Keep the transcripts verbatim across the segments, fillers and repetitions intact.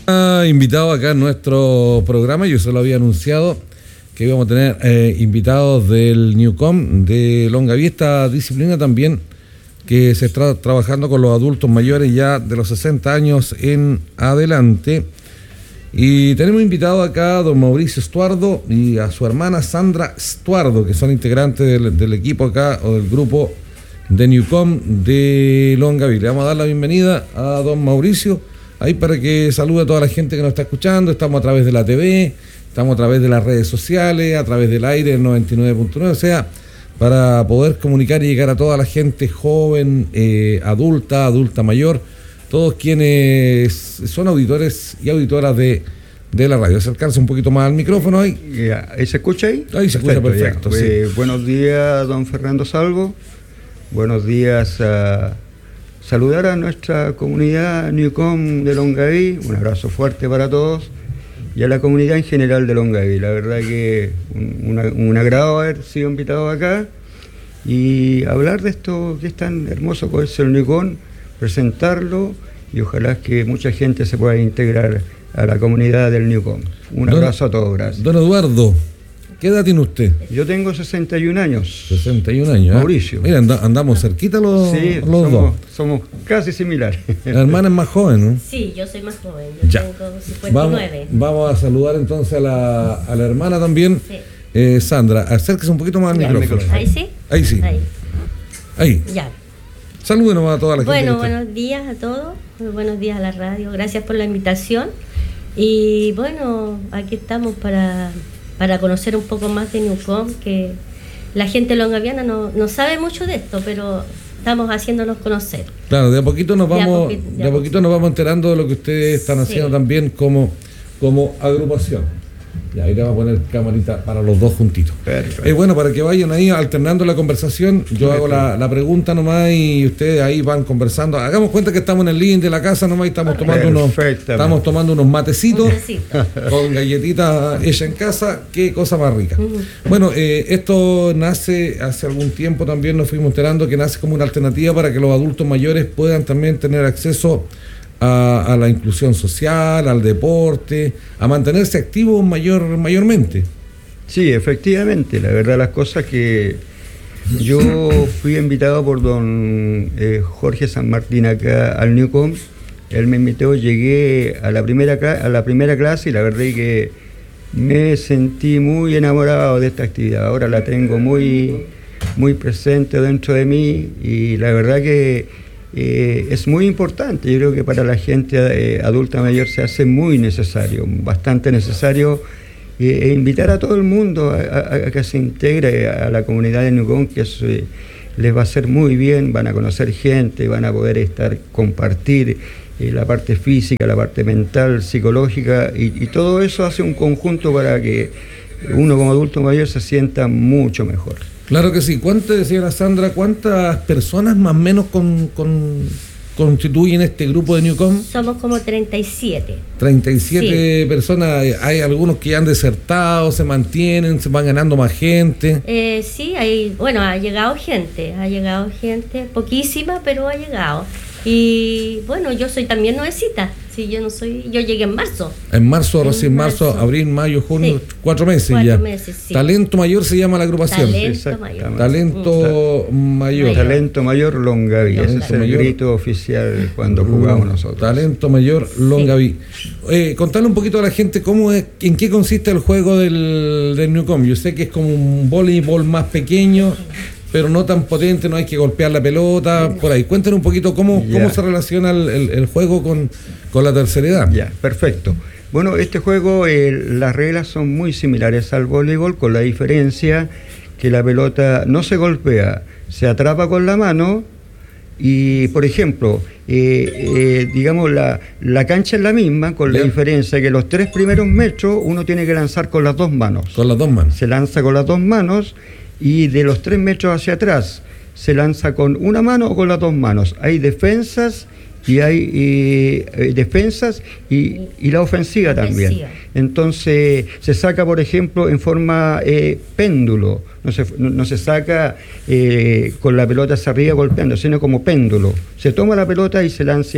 Invitado acá en nuestro programa, yo se lo había anunciado que íbamos a tener eh, invitados del Newcom de Longaví, esta disciplina también que se está trabajando con los adultos mayores ya de los sesenta años en adelante. Y tenemos invitado acá a don Mauricio Estuardo y a su hermana Sandra Estuardo, que son integrantes del, del equipo acá o del grupo de Newcom de Longaví. Le vamos a dar la bienvenida a don Mauricio ahí para que salude a toda la gente que nos está escuchando. Estamos a través de la T V, estamos a través de las redes sociales, a través del aire noventa y nueve punto nueve, o sea, para poder comunicar y llegar a toda la gente joven, eh, adulta, adulta mayor, todos quienes son auditores y auditoras de, de la radio. Acercarse un poquito más al micrófono ahí. Ya, ¿ahí se escucha ahí? Ahí se perfecto, escucha perfecto. Sí. Eh, buenos días, don Fernando Salvo. Buenos días a... Saludar a nuestra comunidad Newcom de Longaví, un abrazo fuerte para todos, y a la comunidad en general de Longaví. La verdad que un, una, un agrado haber sido invitado acá y hablar de esto que es tan hermoso que es el Newcom, presentarlo y ojalá que mucha gente se pueda integrar a la comunidad del Newcom. Un don, abrazo a todos, gracias. Don Eduardo, ¿qué edad tiene usted? Yo tengo sesenta y un años. sesenta y un años, ¿eh? Mauricio. Mira, and andamos cerquita los, sí, los somos, dos. Somos casi similares. La hermana es más joven, ¿no? Sí, yo soy más joven. Yo ya. tengo cincuenta y nueve. Vamos, vamos a saludar entonces a la, a la hermana también. Sí. Eh, Sandra, acérquese un poquito más al ya, micrófono. ¿Ahí sí? Ahí sí. Ahí. Ahí. Ya. Salúdenos a toda la bueno, gente. Bueno, buenos días a todos. Buenos días a la radio. Gracias por la invitación. Y bueno, aquí estamos para... para conocer un poco más de Newcom, que la gente longaviana no, no sabe mucho de esto, pero estamos haciéndonos conocer. Claro, de a poquito nos vamos, de a poquito, de a poquito nos vamos enterando de lo que ustedes están haciendo sí. también como, como agrupación. Y ahí le vamos a poner camarita para los dos juntitos. Eh, bueno, para que vayan ahí alternando la conversación, yo hago la, la pregunta nomás y ustedes ahí van conversando. Hagamos cuenta que estamos en el living de la casa nomás y estamos tomando unos, estamos tomando unos matecitos con galletitas hechas en casa. Qué cosa más rica. Uh-huh. Bueno, eh, esto nace hace algún tiempo, también nos fuimos enterando que nace como una alternativa para que los adultos mayores puedan también tener acceso A, a la inclusión social, al deporte, a mantenerse activos mayor, mayormente. Sí, efectivamente, la verdad las cosas que yo fui invitado por don eh, Jorge San Martín acá al Newcom, él me invitó, llegué a la primera a la primera clase y la verdad es que me sentí muy enamorado de esta actividad, ahora la tengo muy, muy presente dentro de mí y la verdad que Eh, es muy importante. Yo creo que para la gente eh, adulta mayor se hace muy necesario, bastante necesario eh, invitar a todo el mundo a, a, a que se integre a la comunidad de Newcom, que es, eh, les va a hacer muy bien, van a conocer gente, van a poder estar, compartir eh, la parte física, la parte mental, psicológica y, y todo eso hace un conjunto para que uno como adulto mayor se sienta mucho mejor. Claro que sí. ¿Cuántas, decía la Sandra, cuántas personas más o menos con, con, constituyen este grupo de Newcom? Somos como treinta y siete. treinta y siete sí. personas. Hay algunos que ya han desertado, se mantienen, se van ganando más gente. Eh, sí, hay, bueno, ha llegado gente, ha llegado gente, poquísima, pero ha llegado. Y bueno, yo soy también nuevecita. Sí, yo no soy, yo llegué en marzo. En marzo, recién marzo, marzo, abril, mayo, junio, sí. cuatro meses cuatro ya. Meses, sí. Talento Mayor se llama la agrupación. Talento Mayor. Talento Mayor. Talento Mayor Longaví. Ese es el mayor. grito oficial cuando jugamos nosotros. Talento Mayor Longaví. Sí. Eh, contarle un poquito a la gente cómo es, en qué consiste el juego del, del Newcom. Yo sé que es como un voleibol más pequeño, pero no tan potente, no hay que golpear la pelota, por ahí. Cuéntenos un poquito cómo, yeah. cómo se relaciona el, el, el juego con, con la tercera edad. Ya, yeah, perfecto. Bueno, este juego, eh, las reglas son muy similares al voleibol, con la diferencia que la pelota no se golpea, se atrapa con la mano y, por ejemplo, eh, eh, digamos, la, la cancha es la misma, con yeah. la diferencia que los tres primeros metros uno tiene que lanzar con las dos manos. Con las dos manos. Se lanza con las dos manos. Y de los tres metros hacia atrás se lanza con una mano o con las dos manos. Hay defensas y hay eh, defensas y, y la ofensiva también. Ofensiva. Entonces se saca, por ejemplo, en forma eh, péndulo. No se, no, no se saca eh, con la pelota hacia arriba golpeando, sino como péndulo. Se toma la pelota y se lanza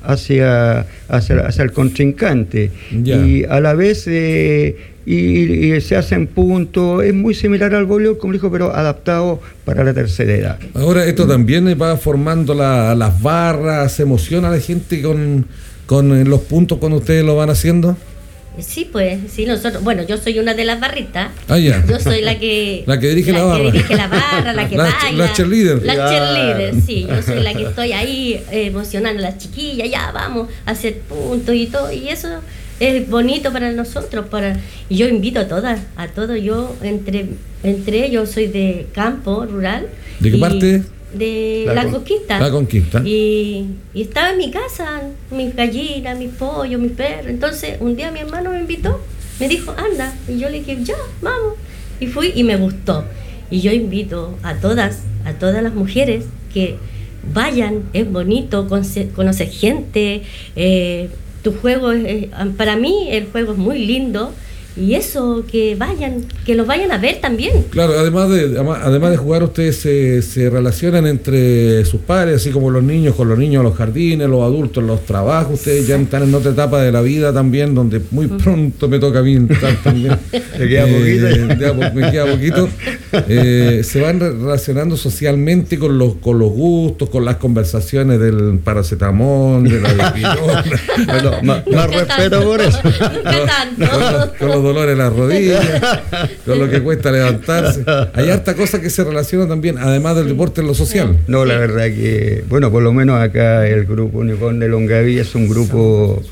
hacia, hacia, hacia el contrincante. Ya. Y a la vez eh, y, y se hacen puntos, es muy similar al voleibol, como dijo, pero adaptado para la tercera edad. Ahora esto también va formando la, las barras, ¿se emociona la gente con, con los puntos cuando ustedes lo van haciendo? Sí, pues, sí, nosotros, bueno, yo soy una de las barritas. Ah, ya. Yo soy la que... la que dirige la, la barra. La que dirige la barra, la que la, baila. La cheerleader. La cheerleader, sí. Yo soy la que estoy ahí eh, emocionando a las chiquillas, ya vamos a hacer puntos y todo. Y eso es bonito para nosotros. Para y yo invito a todas, a todos. Yo, entre, entre ellos, soy de campo, rural. ¿De qué parte? De la, la conquista. La conquista. Y, y estaba en mi casa, mis gallinas, mis pollos, mis perros. Entonces, un día mi hermano me invitó, me dijo, anda. Y yo le dije, ya, vamos. Y fui y me gustó. Y yo invito a todas, a todas las mujeres que vayan, es bonito conocer gente. Eh, tu juego, es, para mí, el juego es muy lindo. Y eso, que vayan, que los vayan a ver también. Claro, además de además de jugar, ustedes se, se relacionan entre sus padres, así como los niños con los niños en los jardines, los adultos en los trabajos. Ustedes ya están en otra etapa de la vida también, donde muy pronto me toca a mí estar también. Me queda eh, poquito. Me queda poquito. Eh, se van relacionando socialmente con los con los gustos, con las conversaciones del paracetamol, de la depilona. Bueno, más, más respeto por eso. No, con, los, con los dolores en las rodillas, con lo que cuesta levantarse. Hay harta cosa que se relaciona también, además del deporte, en lo social. No, la verdad que, bueno, por lo menos acá el grupo Unicom de Longaví es un grupo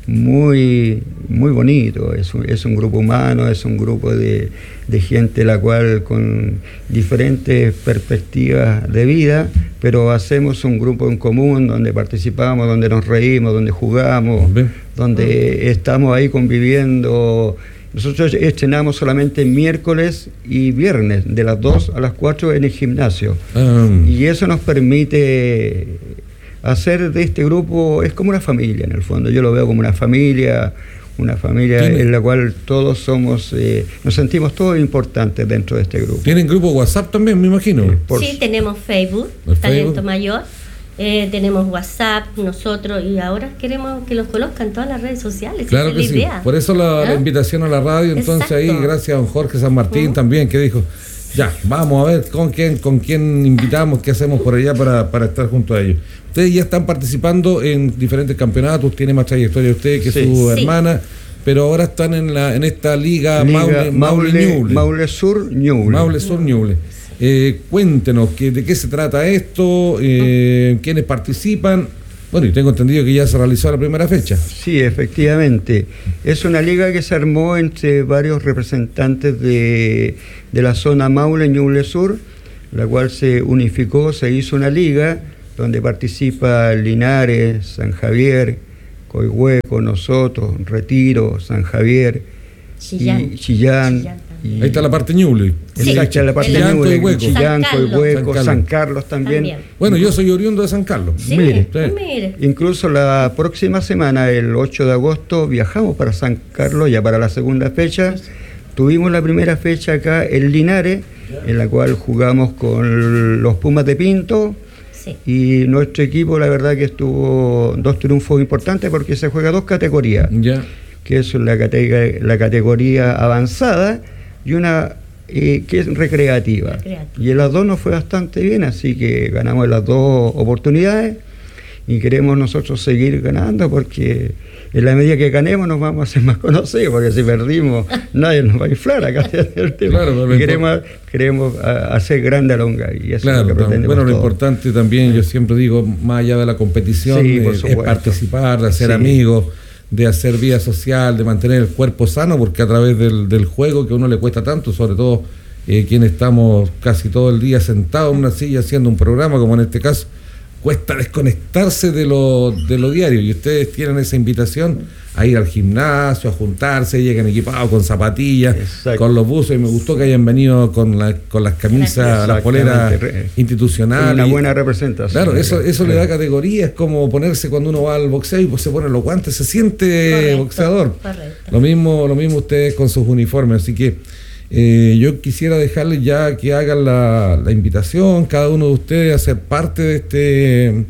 muy muy bonito, es un, es un grupo humano, es un grupo de, de gente la cual con diferentes perspectivas de vida, pero hacemos un grupo en común donde participamos, donde nos reímos, donde jugamos, ¿Bien? donde estamos ahí conviviendo. Nosotros estrenamos solamente miércoles y viernes, de las dos a las cuatro en el gimnasio. Um. Y eso nos permite hacer de este grupo, es como una familia en el fondo. Yo lo veo como una familia, una familia ¿Tiene? en la cual todos somos, eh, nos sentimos todos importantes dentro de este grupo. ¿Tienen grupo WhatsApp también, me imagino? Eh, por... Sí, tenemos Facebook, ¿El Talento Facebook? Mayor. Eh, tenemos WhatsApp nosotros y ahora queremos que los conozcan todas las redes sociales. Claro que es la sí, idea. Por eso la, ¿Ah? la invitación a la radio. Entonces Exacto. ahí gracias a don Jorge San Martín uh-huh. también, que dijo, ya, vamos a ver con quién con quién invitamos, qué hacemos por allá para, para estar junto a ellos. Ustedes ya están participando en diferentes campeonatos, tiene más trayectoria usted que sí. su sí. hermana, pero ahora están en la en esta liga, liga Maule, Maule, Maule, Maule Sur Ñuble. Maule Sur Ñuble. Eh, cuéntenos que, de qué se trata esto, eh, quiénes participan. Bueno, y tengo entendido que ya se realizó la primera fecha. Sí, efectivamente. Es una liga que se armó entre varios representantes de, de la zona Maule Ñuble Sur, la cual se unificó, se hizo una liga donde participa Linares, San Javier, Coihueco, nosotros, Retiro, San Javier, Chillán. y Chillán. Chillán y ahí está la parte Ñuble. Sí, ahí está la parte Chillán, Ñuble, Coihueco. Chillán, San Carlos. Coihueco, San Carlos también. también. Bueno, yo soy oriundo de San Carlos. Sí, mire, sí. mire. Incluso la próxima semana, el ocho de agosto, viajamos para San Carlos, ya para la segunda fecha. Tuvimos la primera fecha acá en Linares, en la cual jugamos con los Pumas de Pinto. Sí. Y nuestro equipo, la verdad que estuvo dos triunfos importantes porque se juega dos categorías, ya. que es la, categ- la categoría avanzada y una eh, que es recreativa. recreativa. Y en las dos nos fue bastante bien, así que ganamos las dos oportunidades y queremos nosotros seguir ganando porque en la medida que ganemos nos vamos a hacer más conocidos, porque si perdimos nadie nos va a inflar acá. Claro, y queremos, queremos hacer grande a Longaví. Y eso claro, es lo que pretendemos bueno, lo todo. importante también, yo siempre digo, más allá de la competición, sí, es, es participar, de hacer sí. amigos, de hacer vida social, de mantener el cuerpo sano, porque a través del, del juego que a uno le cuesta tanto, sobre todo eh, quienes estamos casi todo el día sentados en una silla haciendo un programa, como en este caso, cuesta desconectarse de lo, de lo diario, y ustedes tienen esa invitación a ir al gimnasio, a juntarse, llegan equipados con zapatillas, Exacto. con los buzos, y me gustó que hayan venido con, la, con las camisas, las poleras institucionales. Una buena representación. Claro, eso, eso le da categoría, es como ponerse cuando uno va al boxeo y pues se pone los guantes, se siente correcto, boxeador. Correcto. Lo mismo, lo mismo ustedes con sus uniformes, así que Eh, yo quisiera dejarles ya que hagan la, la invitación, cada uno de ustedes, a ser parte de este,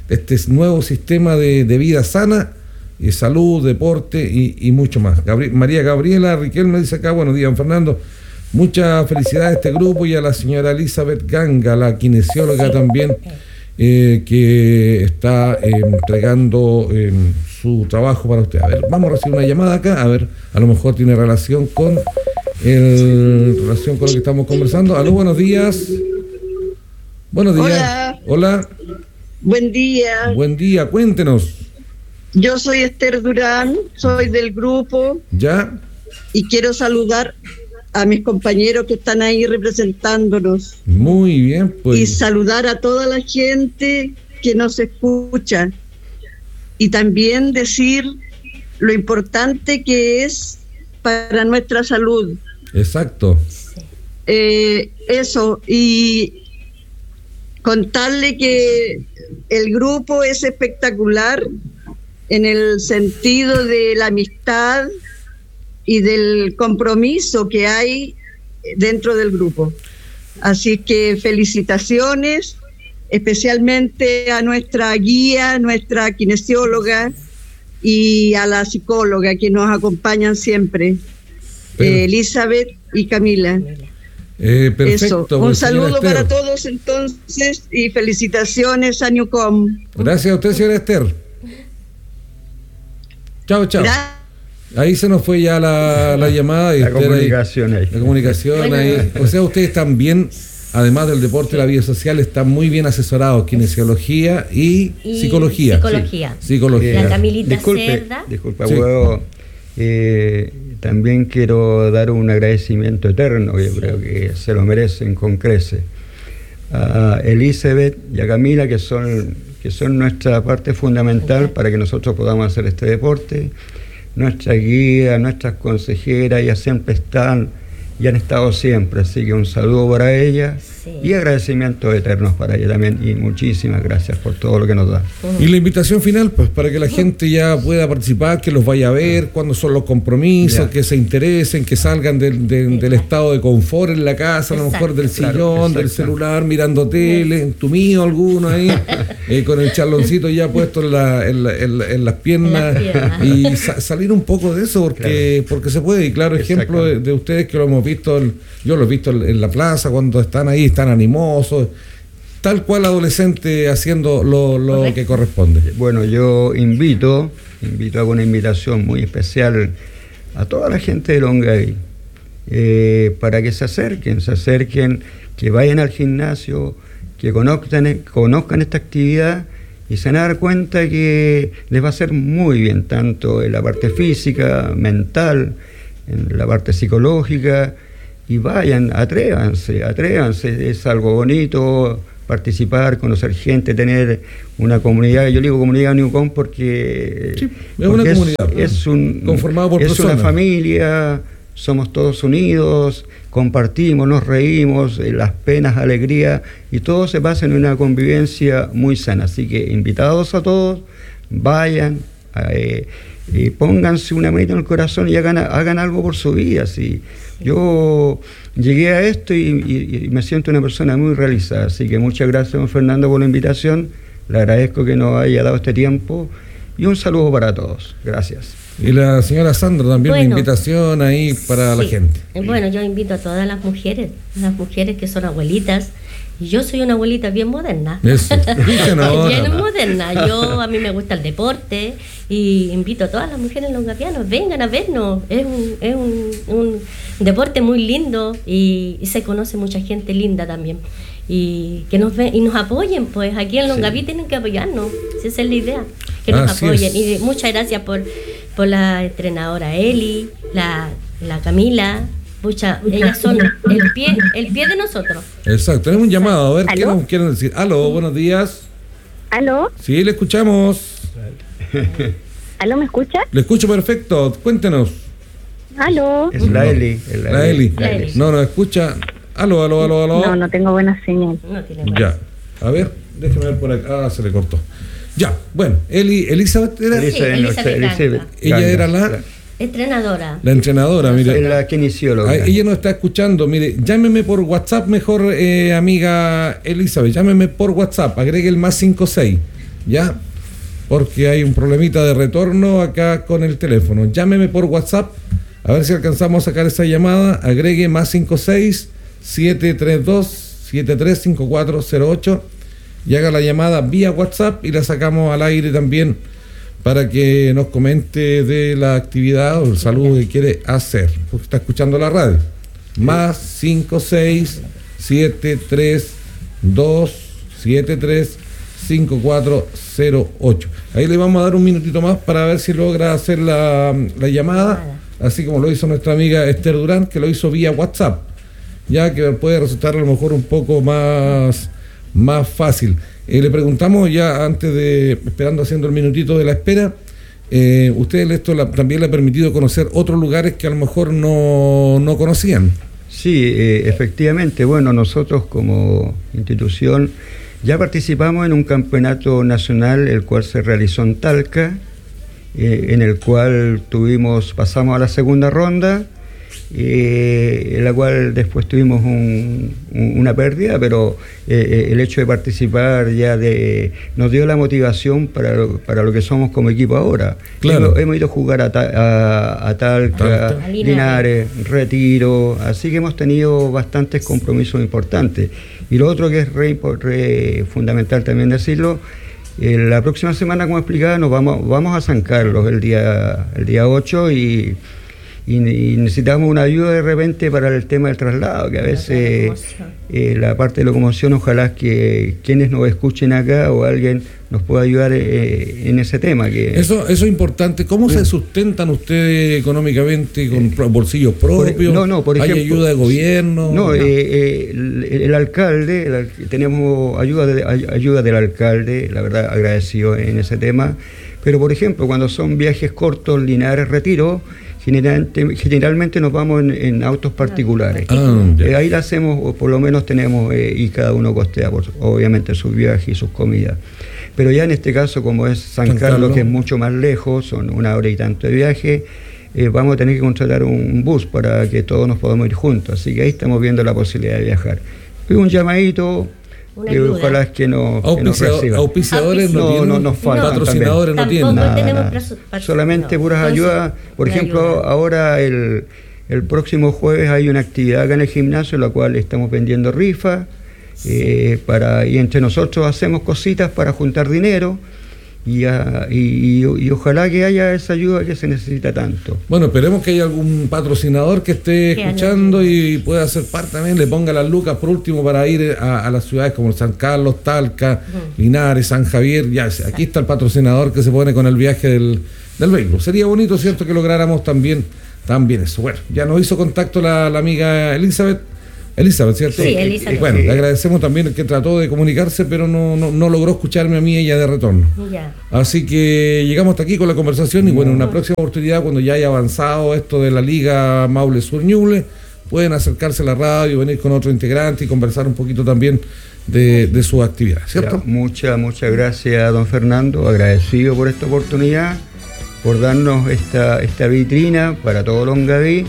este nuevo sistema de, de vida sana, y salud, deporte y, y mucho más. Gabri- María Gabriela Riquelme dice acá, buenos días, don Fernando. Muchas felicidades a este grupo y a la señora Elizabeth Ganga, la kinesióloga también, eh, que está eh, entregando eh, su trabajo para usted. A ver, vamos a recibir una llamada acá, a ver, a lo mejor tiene relación con el, relación con lo que estamos conversando. Aló, buenos días. Buenos días. Hola. Hola. Buen día. Buen día, cuéntenos. Yo soy Esther Durán, soy del grupo ¿Ya? y quiero saludar a mis compañeros que están ahí representándonos Muy bien, pues. y saludar a toda la gente que nos escucha y también decir lo importante que es para nuestra salud. Exacto. Eh, eso, y contarle que el grupo es espectacular en el sentido de la amistad y del compromiso que hay dentro del grupo. Así que felicitaciones, especialmente a nuestra guía, nuestra kinesióloga y a la psicóloga que nos acompañan siempre, eh, Elizabeth y Camila. Eh, perfecto. Eso. Un pues, señora saludo Esther. para todos entonces y felicitaciones a Newcom. Gracias a usted, señora Esther. Chao, chao. Gracias. Ahí se nos fue ya la, la llamada. Y La Esther comunicación ahí. La comunicación ahí. O sea, ustedes también, además del deporte y la vida social, están muy bien asesorados. Kinesiología y, Y psicología. psicología. Sí, psicología. La Camilita disculpe, Cerda. disculpa, Sí. puedo, eh, también quiero dar un agradecimiento eterno, yo creo que se lo merecen con crece, a Elizabeth y a Camila, que son, que son nuestra parte fundamental para que nosotros podamos hacer este deporte. Nuestra guía, nuestras consejeras, ellas siempre están y han estado siempre, así que un saludo para ella Sí. y agradecimientos eternos para ella también, y muchísimas gracias por todo lo que nos da. Y la invitación final, pues, para que la gente ya pueda participar, que los vaya a ver, cuándo son los compromisos, Ya. que se interesen, que salgan del, del, del estado de confort en la casa, a lo mejor del Exacto. sillón, Claro, del exacto. celular, mirando tele, en tu mío alguno ahí, eh, con el charloncito ya puesto en, la, en, la- en la- en las piernas, En las piernas. y sa- salir un poco de eso, porque porque se puede. Y claro, ejemplo de, de ustedes que lo hemos visto, en- yo lo he visto en, en la plaza, cuando están ahí, están animosos, tal cual adolescente haciendo lo, lo Correcto. que corresponde. Bueno, yo invito, invito a una invitación muy especial a toda la gente de Longaví, eh, para que se acerquen, se acerquen, que vayan al gimnasio, que conozcan, conozcan esta actividad y se van a dar cuenta que les va a hacer muy bien, tanto en la parte física, mental, en la parte psicológica, y vayan, atrévanse, atrévanse, es algo bonito participar, conocer gente, tener una comunidad. Yo digo comunidad Newcom porque, Sí, es porque una comunidad, es, un, conformada por es personas. una familia, somos todos unidos, compartimos, nos reímos, eh, las penas, alegría, y todo se pasa en una convivencia muy sana. Así que invitados a todos, vayan, eh, y pónganse una manita en el corazón y hagan, hagan algo por su vida. ¿Sí? Yo llegué a esto y, y, y me siento una persona muy realizada, así que muchas gracias, don Fernando, por la invitación. Le agradezco que nos haya dado este tiempo y un saludo para todos. Gracias. Y la señora Sandra también, Bueno, una invitación ahí para la Sí. gente. Eh, Bueno, yo invito a todas las mujeres, las mujeres que son abuelitas. Y yo soy una abuelita bien moderna. Eso. Sí, se nota. Bien moderna. Yo, a mí me gusta el deporte y invito a todas las mujeres longavianas, vengan a vernos. Es un, es un, un deporte muy lindo y, y se conoce mucha gente linda también. Y que nos ven y nos apoyen, pues aquí en Longaví Sí. tienen que apoyarnos. Si esa es la idea, que nos Así apoyen. es. Y muchas gracias por, por la entrenadora Eli, la, la Camila. Pucha, ellas son el pie, el pie de nosotros. Exacto. Tenemos un llamado. A ver, ¿qué ¿Aló? nos quieren decir? Aló, buenos días. ¿Aló? Sí, le escuchamos. ¿Aló, me escucha? Le escucho perfecto. Cuéntenos. ¿Aló? Es la Eli. es La Eli. La Eli. No, nos escucha. Aló, aló, aló, aló. No, no tengo buena señal. No tiene más. Ya. A ver, déjeme ver por acá. Ah, se le cortó. Ya. Bueno, Eli, Elizabeth era. Elizabeth, Sí, no, Elizabeth Elizabeth Ganga. Ella era la- Ganga. Entrenadora. La entrenadora, mire. Es la kinesióloga. Ah, ella nos está escuchando, mire, llámeme por WhatsApp mejor, eh, amiga Elizabeth, llámeme por WhatsApp, agregue el más cinco seis, ¿ya? Porque hay un problemita de retorno acá con el teléfono. Llámeme por WhatsApp, a ver si alcanzamos a sacar esa llamada. Agregue más cinco seis, siete tres dos, siete tres cinco cuatro cero ocho y haga la llamada vía WhatsApp y la sacamos al aire también para que nos comente de la actividad o el saludo que quiere hacer, porque está escuchando la radio. Más cinco seis, siete tres dos, siete tres cinco cuatro cero ocho. Ahí le vamos a dar un minutito más para ver si logra hacer la, la llamada, así como lo hizo nuestra amiga Esther Durán, que lo hizo vía WhatsApp, ya que puede resultar a lo mejor un poco más, más fácil. Eh, le preguntamos ya antes de, esperando haciendo el minutito de la espera, eh, ¿ustedes esto la, también le ha permitido conocer otros lugares que a lo mejor no, no conocían? Sí, eh, efectivamente. Bueno, nosotros como institución ya participamos en un campeonato nacional, el cual se realizó en Talca, eh, en el cual tuvimos, pasamos a la segunda ronda, eh, en la cual después tuvimos un, un, una pérdida, pero eh, el hecho de participar ya de, nos dio la motivación para lo, para lo que somos como equipo ahora. Claro. Hemos, hemos ido a jugar a, a, a Talca, Talca. Linares, Retiro, así que hemos tenido bastantes compromisos importantes. Y lo otro que es re, re fundamental también decirlo, eh, la próxima semana, como explicaba, nos vamos, vamos a San Carlos el día, el día ocho y, y, y necesitamos una ayuda de repente para el tema del traslado, que a veces eh, la parte de locomoción, ojalá que quienes nos escuchen acá o alguien nos pueda ayudar eh, en ese tema. Que Eso, eso es importante. ¿Cómo sí. se sustentan ustedes económicamente con eh, bolsillos propios? Por, no, no, por ¿Hay ejemplo, ayuda de gobierno? No, no. Eh, eh, el, el alcalde, el, tenemos ayuda, de, ayuda del alcalde, la verdad agradecido en ese tema. Pero, por ejemplo, cuando son viajes cortos, Linares, Retiro, generalmente, generalmente nos vamos en, en autos particulares. Ah, eh, ahí la hacemos, o por lo menos tenemos, eh, y cada uno costea, por, obviamente, sus viajes y sus comidas. Pero ya en este caso, como es San, San Carlos, Carlos, que es mucho más lejos, son una hora y tanto de viaje, eh, vamos a tener que contratar un bus para que todos nos podamos ir juntos. Así que ahí estamos viendo la posibilidad de viajar. Y un llamadito, eh, ojalá es que, no, que nos reciban. Auspiciadores no, no, no nos faltan. Patrocinadores no tienen nada, tenemos nada. Solamente no. puras ayudas. Por ejemplo, ayuda. ahora el, el próximo jueves hay una actividad acá en el gimnasio, en la cual estamos vendiendo rifas. Eh, para, y entre nosotros hacemos cositas para juntar dinero y, a, y, y, y ojalá que haya esa ayuda que se necesita tanto. Bueno, esperemos que haya algún patrocinador que esté que escuchando y pueda hacer parte también, le ponga las lucas por último para ir a, a las ciudades como San Carlos, Talca, uh-huh. Linares, San Javier. Ya, aquí está el patrocinador que se pone con el viaje del, del vehículo. Sería bonito, ¿cierto?, que lográramos también, también eso. Bueno, ya nos hizo contacto la, la amiga Elizabeth. Elizabeth, ¿cierto? Sí, Elizabeth. Bueno, le agradecemos también el que trató de comunicarse, pero no, no, no logró escucharme a mí ella de retorno. Ya. Así que llegamos hasta aquí con la conversación y bueno, en una próxima oportunidad, cuando ya haya avanzado esto de la Liga Maule Sur Ñuble, pueden acercarse a la radio, venir con otro integrante y conversar un poquito también de, de su actividad, ¿cierto? Ya, muchas, muchas gracias, don Fernando, agradecido por esta oportunidad, por darnos esta, esta vitrina para todo Longaví.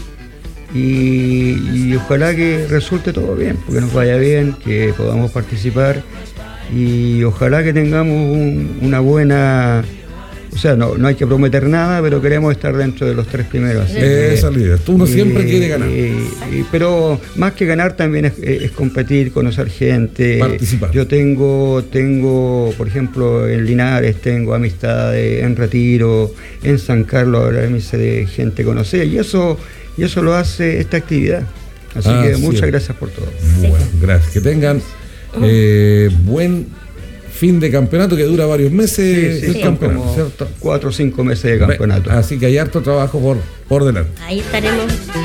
Y, y ojalá que resulte todo bien, porque nos vaya bien, que podamos participar y ojalá que tengamos un, una buena, o sea, no, no hay que prometer nada, pero queremos estar dentro de los tres primeros. Así Esa es la idea, uno y, siempre quiere ganar. Y, y, pero más que ganar también es, es competir, conocer gente. Participar. Yo tengo, tengo, por ejemplo, en Linares tengo amistades, en Retiro, en San Carlos, ahora me hice de gente conocida y eso... Y eso lo hace esta actividad. Así ah, que muchas sí. gracias por todo. Bueno, gracias. Que tengan eh, buen fin de campeonato que dura varios meses. Sí, sí, el sí, campeonato, como ¿cierto? Cuatro o cinco meses de campeonato. Así que hay harto trabajo por, por delante. Ahí estaremos.